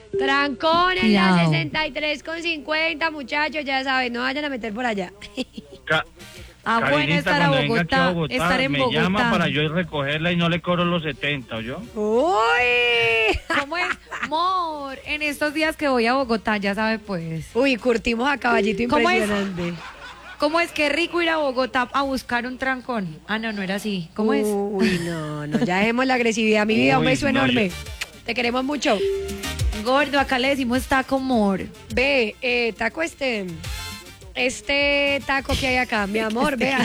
Trancón en la Cuidado. 63,50, muchachos, ya saben, no vayan a meter por allá. Bueno, Karinita, estar a cuando venga aquí a Bogotá, estar en me Bogotá. llama para yo ir a recogerla y no le cobro los 70, ¿oyó? ¡Uy! ¿Cómo es? Amor, en estos días que voy a Bogotá, ya sabe pues. Uy, curtimos a caballito ¿Cómo es? impresionante. ¿Cómo es que rico ir a Bogotá a buscar un trancón? Ah, no, no era así. ¿Cómo es? Uy, no, ya dejemos la agresividad. Mi vida, un Uy, beso no, enorme. Te queremos mucho. Gordo, acá le decimos taco amor. Ve, taco este taco que hay acá, mi amor, vea.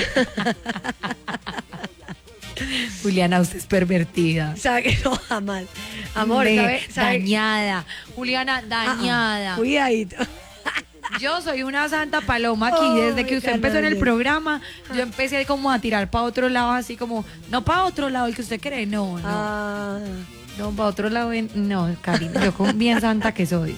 Juliana, usted es pervertida. Sabe que no, jamás. Amor, ¿sabe? Dañada. Juliana, dañada. Cuidadito. Yo soy una santa paloma aquí. Desde que usted empezó en el programa, yo empecé como a tirar para otro lado, así como, no para otro lado, el que usted cree, no. No, para otro lado, no, cariño, yo con bien santa que soy.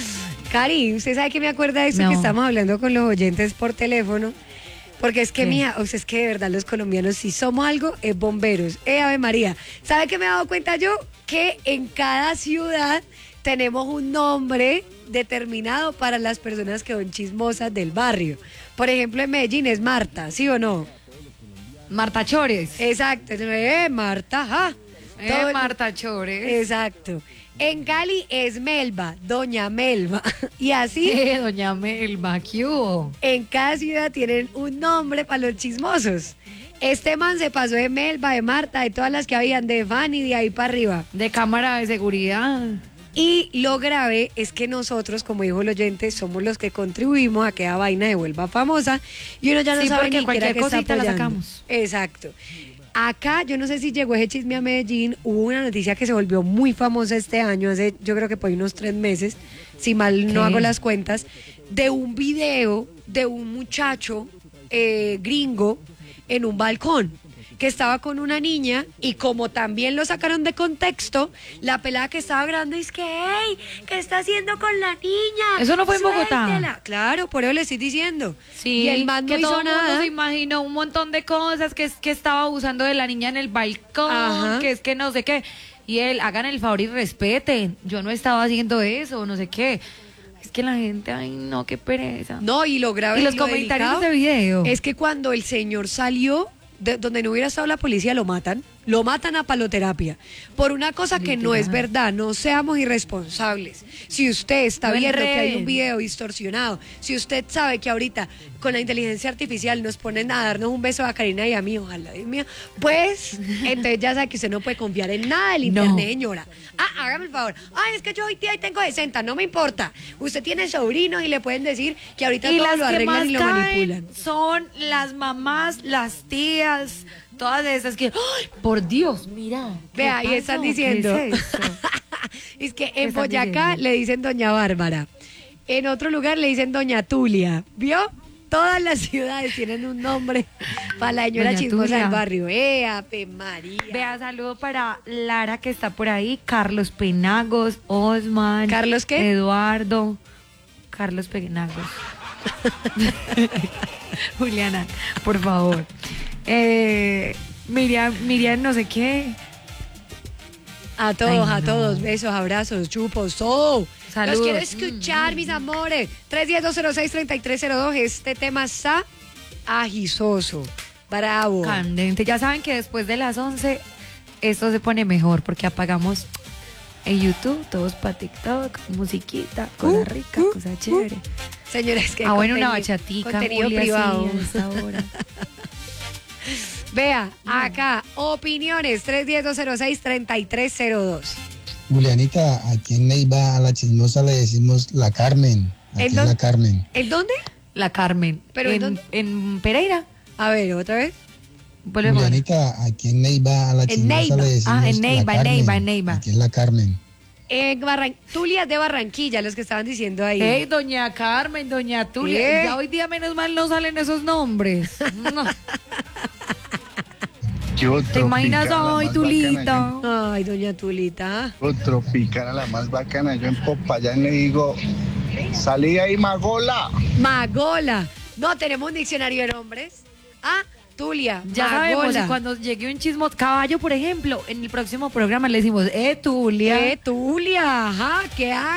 Cari, ¿usted sabe que me acuerda de eso No. que estamos hablando con los oyentes por teléfono? Porque es que, ¿Qué? mija, o sea, es que de verdad los colombianos, si somos algo, es bomberos. Ave María. ¿Sabe qué me he dado cuenta yo? Que en cada ciudad tenemos un nombre determinado para las personas que son chismosas del barrio. Por ejemplo, en Medellín es Marta, ¿sí o no? Marta Chores. Exacto. Marta, ajá. Todo- Marta Chores. Exacto. En Cali es Melba, Doña Melba. Y así, Doña Melba, ¿qué hubo? en cada ciudad tienen un nombre para los chismosos. Este man se pasó de Melba, de Marta, de todas las que habían, de Fanny, de ahí para arriba. De cámara de seguridad. Y lo grave es que nosotros, como dijo el oyente, somos los que contribuimos a que la vaina se vuelva famosa y uno ya no Sí, sabe porque ni qué era cualquier que está cosita la apoyando. sacamos. Exacto. Acá, yo no sé si llegó ese chisme a Medellín, hubo una noticia que se volvió muy famosa este año, hace yo creo que por ahí unos 3 meses, si mal no ¿Qué? hago las cuentas, de un video de un muchacho gringo en un balcón que estaba con una niña y como también lo sacaron de contexto, la pelada que estaba grabando es que, hey, ¿qué está haciendo con la niña? ¿Eso no fue en Bogotá? Suéltela. Claro, por eso le estoy diciendo. Sí, y el man no que hizo todo el mundo nada. se imaginó un montón de cosas, que es que estaba abusando de la niña en el balcón, Ajá. que es que no sé qué. Y él, hagan el favor y respeten. Yo no estaba haciendo eso, no sé qué. Es que la gente, ay no, qué pereza. No, y lo grave Y los lo comentarios delicado de ese video. es que cuando el señor salió, de donde no hubiera estado la policía, lo matan a paloterapia. Por una cosa que no es Literal. verdad, no seamos irresponsables. Si usted está No viendo que hay enreden. un video distorsionado, si usted sabe que ahorita con la inteligencia artificial nos ponen a darnos un beso a Karina y a mí, ojalá, Dios mío, pues entonces ya sabe que usted no puede confiar en nada del No. internet, señora. Hágame el favor. Ay, es que yo hoy día tengo 60, no me importa. Usted tiene sobrinos y le pueden decir que ahorita Y todo las lo que arreglan más y lo caen manipulan. son las mamás, las tías, todas esas que, ¡ay, por Dios, mira! ¿qué Vea, y están pasó? diciendo. ¿Qué es eso? Es que ¿Qué en están Boyacá diciendo? le dicen Doña Bárbara. En otro lugar le dicen Doña Tulia. ¿Vio? Todas las ciudades tienen un nombre para la señora Doña chismosa Tulia. del barrio. Ave María. Vea, saludo para Lara que está por ahí, Carlos Penagos, Osman. ¿Carlos qué? Eduardo. Carlos Penagos. Juliana, por favor. Miriam, no sé qué. A todos, Ay, a no. todos. Besos, abrazos, chupos, todo. Saludos. Los quiero escuchar, mis amores. 310-206-3302. Este tema está agisoso. Bravo. Candente. Ya saben que después de las 11 esto se pone mejor porque apagamos en YouTube, todos para TikTok, musiquita, cosa rica, cosa chévere. Señores, que Bueno, una bachatica, contenido Julia, privado. sí, a esta hora. Vea, acá, opiniones, 310-206-3302. Julianita, aquí en Neiva a la chismosa le decimos la Carmen. Aquí ¿En es dónde? la Carmen. ¿El dónde? La Carmen. ¿Pero en dónde? en Pereira. A ver, otra vez. Volvemos. Julianita, aquí en Neiva a la chismosa Neiva. le decimos En Neiva, la Carmen. en Neiva. Aquí es la Carmen. Tulia de Barranquilla, los que estaban diciendo ahí. Hey, doña Carmen, doña Tulia. ¿Qué? Ya hoy día menos mal no salen esos nombres. No. Yo ¿Te imaginas Tropicana, hoy, la más Tulita? bacana, Ay, doña Tulita. yo Tropicana, la más bacana. Yo en Popayán le digo, salí ahí, Magola. Magola. No, tenemos un diccionario de nombres. Tulia. Ya sabemos, Magola. y cuando llegue un chismo, caballo, por ejemplo, en el próximo programa le decimos, Tulia. Tulia, ajá, ¿qué hay?